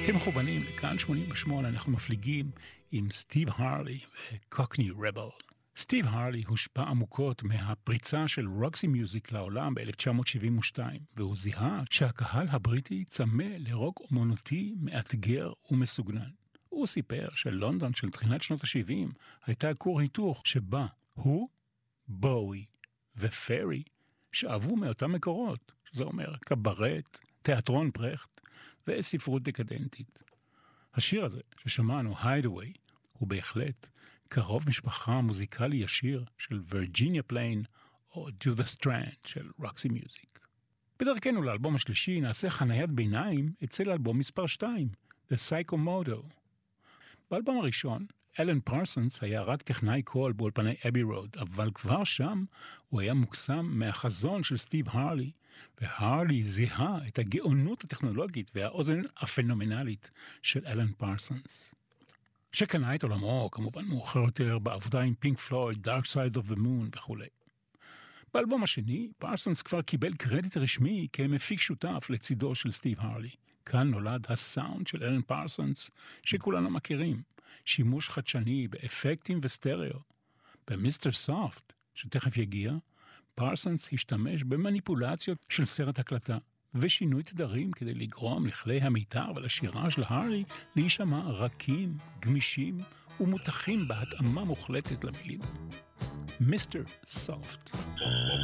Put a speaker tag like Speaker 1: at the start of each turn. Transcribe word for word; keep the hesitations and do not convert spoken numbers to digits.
Speaker 1: אתם מכוונים לכאן שמונים ושמונה, אנחנו מפליגים עם סטיב הרלי וקוקני רבל. סטיב הרלי הושפע עמוקות מהפריצה של רוקסי מיוזיק לעולם ב-אלף תשע מאות שבעים ושתיים, והוא זיהה שהקהל הבריטי צמא לרוק אומנותי מאתגר ומסוגנן. הוא סיפר שלונדון של תחילת שנות ה-שבעים הייתה כור היתוך שבה הוא, בואי ופרי שאבו מאותם מקורות, שזה אומר קברט, תיאטרון ברכט וספרות דקדנטית. השיר הזה ששמענו, Hideaway, הוא בהחלט קרוב משפחה מוזיקלי ישיר של וירג'יניה פליין או Judas Strand של רוקסי מיוזיק. בדרכנו לאלבום השלישי נעשה חניית ביניים אצל אלבום מספר שתיים, The Psychomoto. באלבום הראשון, אלן פרסונס היה רק טכנאי קול באולפני אבי רוד, אבל כבר שם הוא היה מוקסם מהחזון של סטיב הרלי, והרלי זיהה את הגאונות הטכנולוגית והאוזן הפנומנלית של אלן פרסונס. שקנה את עולמו, כמובן מאוחר יותר, בעבודה עם פינק פלויד, Dark Side of the Moon וכו'. באלבום השני, פרסונס כבר קיבל קרדיט רשמי כמפיק שותף לצידו של סטיב הרלי. כאן נולד הסאונד של אלן פרסונס, שכולנו מכירים. שימוש חדשני באפקטים וסטריאו. במיסטר סופט, שתכף יגיע, פרסונס השתמש במניפולציות של סרט הקלטה, ושינוי תדרים כדי לגרום לכלי המיתר ולשירה של הרלי להישמע רכים, גמישים ומותחים בהתאמה מוחלטת למילים. מיסטר סופט.